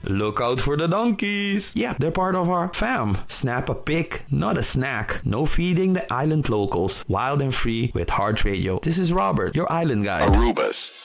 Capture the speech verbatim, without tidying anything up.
Look out for the donkeys. Yeah, they're part of our fam. Snap a pic, not a snack. No feeding the island locals. Wild and free with Heart Radio. This is Robert, your island guide. Arubas.